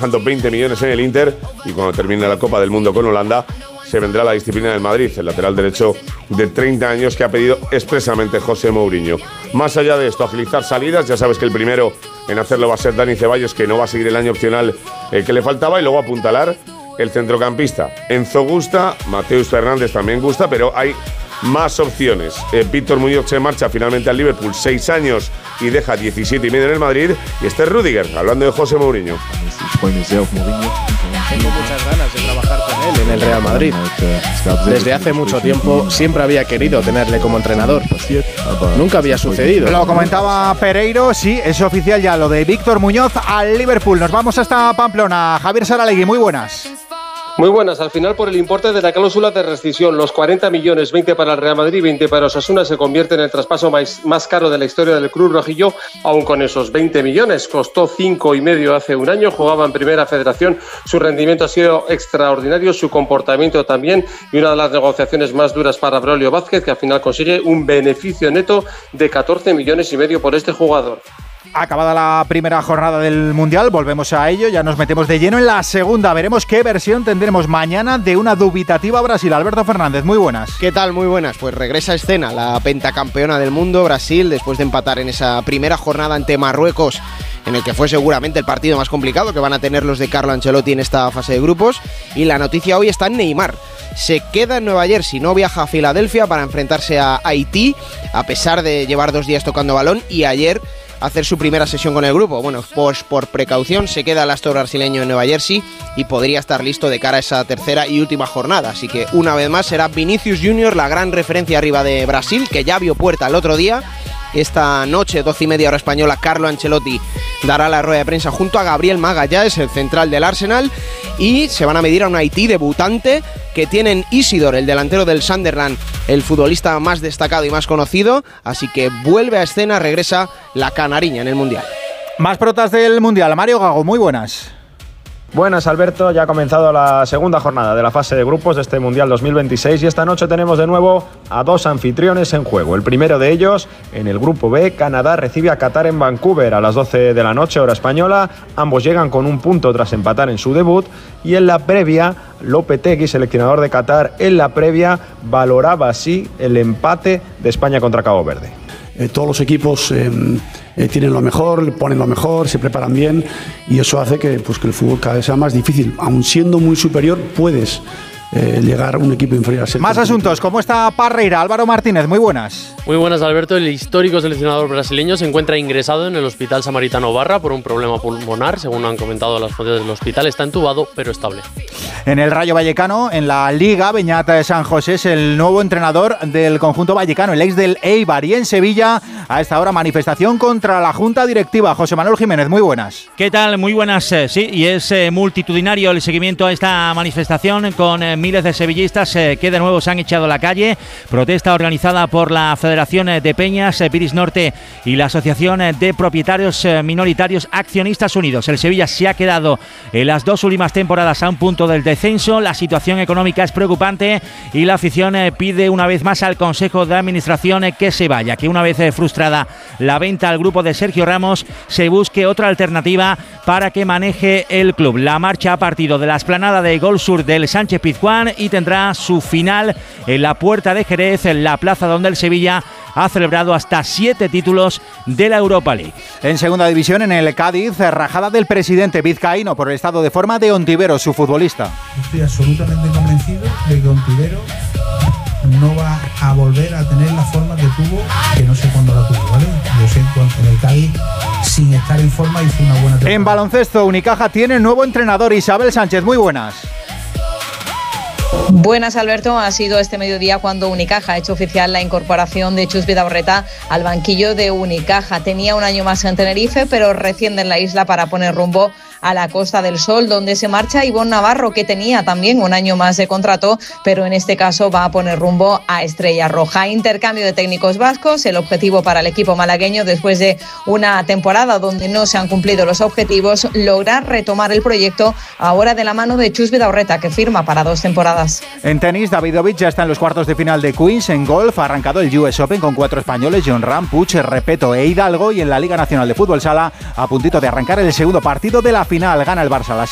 dejando 20 millones en el Inter y cuando termine la Copa del Mundo con Holanda se vendrá la disciplina del Madrid, el lateral derecho de 30 años que ha pedido expresamente José Mourinho. Más allá de esto, agilizar salidas, ya sabes que el primero en hacerlo va a ser Dani Ceballos, que no va a seguir el año opcional que le faltaba, y luego apuntalar el centrocampista. Enzo gusta, Mateus Fernández también gusta, pero hay más opciones. Víctor Muñoz se marcha finalmente al Liverpool, 6 años y deja 17,5 en el Madrid, y este es Rüdiger, hablando de José Mourinho. Tengo muchas ganas de trabajar con él en el Real Madrid. Desde hace mucho tiempo siempre había querido tenerle como entrenador. Nunca había sucedido. Lo comentaba Pereiro, sí, es oficial ya lo de Víctor Muñoz al Liverpool. Nos vamos hasta Pamplona. Javier Saralegui, muy buenas. Muy buenas. Al final, por el importe de la cláusula de rescisión, los 40 millones, 20 para el Real Madrid, 20 para Osasuna, se convierte en el traspaso más caro de la historia del Club Rojillo. Aún con esos 20 millones, costó 5,5 hace un año, jugaba en Primera Federación, su rendimiento ha sido extraordinario, su comportamiento también, y una de las negociaciones más duras para Braulio Vázquez, que al final consigue un beneficio neto de 14,5 millones por este jugador. Acabada la primera jornada del Mundial, volvemos a ello, ya nos metemos de lleno en la segunda. Veremos qué versión tendremos mañana de una dubitativa Brasil. Alberto Fernández, muy buenas. ¿Qué tal? Muy buenas. Pues regresa a escena la pentacampeona del mundo, Brasil, después de empatar en esa primera jornada ante Marruecos, en el que fue seguramente el partido más complicado que van a tener los de Carlo Ancelotti en esta fase de grupos. Y la noticia hoy está en Neymar. Se queda en Nueva Jersey, no viaja a Filadelfia para enfrentarse a Haití, a pesar de llevar 2 días tocando balón, y ayer hacer su primera sesión con el grupo. Bueno, pues por precaución se queda el astro brasileño en Nueva Jersey y podría estar listo de cara a esa tercera y última jornada. Así que una vez más será Vinicius Junior la gran referencia arriba de Brasil, que ya vio puerta el otro día. Esta noche, 12:30 hora española, Carlo Ancelotti dará la rueda de prensa junto a Gabriel Magalhães, el central del Arsenal, y se van a medir a un Haití debutante que tienen Isidore, el delantero del Sunderland, el futbolista más destacado y más conocido, así que vuelve a escena, regresa la canariña en el Mundial. Más protas del Mundial. Mario Gago, muy buenas. Buenas, Alberto. Ya ha comenzado la segunda jornada de la fase de grupos de este Mundial 2026 y esta noche tenemos de nuevo a 2 anfitriones en juego. El primero de ellos, en el grupo B, Canadá recibe a Qatar en Vancouver a las 12 de la noche, hora española. Ambos llegan con un punto tras empatar en su debut, y en la previa, Lopetegui, seleccionador de Qatar, en la previa valoraba así el empate de España contra Cabo Verde. Todos los equipos tienen lo mejor, ponen lo mejor, se preparan bien, y eso hace que el fútbol cada vez sea más difícil. Aun siendo muy superior, puedes llegar a un equipo inferior a ser. Más asuntos, ¿cómo está Parreira? Álvaro Martínez, muy buenas. Muy buenas, Alberto. El histórico seleccionador brasileño se encuentra ingresado en el Hospital Samaritano Barra por un problema pulmonar. Según han comentado las fuentes del hospital, está entubado pero estable. En el Rayo Vallecano, en la Liga, Beñat San José es el nuevo entrenador del conjunto vallecano, el ex del Eibar. Y en Sevilla, a esta hora, manifestación contra la Junta Directiva. José Manuel Jiménez, muy buenas. ¿Qué tal? Muy buenas, sí, y es multitudinario el seguimiento a esta manifestación con miles de sevillistas que de nuevo se han echado a la calle. Protesta organizada por la Federación de Peñas, Piris Norte y la Asociación de Propietarios Minoritarios Accionistas Unidos. El Sevilla se ha quedado en las 2 últimas temporadas a un punto del descenso. La situación económica es preocupante y la afición pide una vez más al Consejo de Administración que se vaya, que una vez frustrada la venta al grupo de Sergio Ramos, se busque otra alternativa para que maneje el club. La marcha ha partido de la explanada de Gol Sur del Sánchez Pizjuán y tendrá su final en la Puerta de Jerez, en la plaza donde el Sevilla ha celebrado hasta 7 títulos de la Europa League. En segunda división, en el Cádiz, rajada del presidente vizcaíno por el estado de forma de Ontiveros, su futbolista. Estoy absolutamente convencido de que Ontiveros no va a volver a tener la forma que tuvo, que no sé cuándo la tuvo, ¿vale? Yo sé que en el Cádiz, sin estar en forma, hizo una buena temporada. En baloncesto, Unicaja tiene nuevo entrenador, Isabel Sánchez, muy buenas. Buenas, Alberto. Ha sido este mediodía cuando Unicaja ha hecho oficial la incorporación de Chus Vidaurreta al banquillo de Unicaja. Tenía un año más en Tenerife, pero recién en la isla para poner rumbo a la Costa del Sol, donde se marcha Ivonne Navarro, que tenía también un año más de contrato, pero en este caso va a poner rumbo a Estrella Roja. Intercambio de técnicos vascos, el objetivo para el equipo malagueño, después de una temporada donde no se han cumplido los objetivos, lograr retomar el proyecto ahora de la mano de Chus Vidaurreta, que firma para 2 temporadas. En tenis, Davidovich ya está en los cuartos de final de Queens. En golf ha arrancado el US Open con 4 españoles, Jon Ram, Puig, Repeto e Hidalgo, y en la Liga Nacional de Fútbol Sala a puntito de arrancar el segundo partido de la final. Gana el Barça.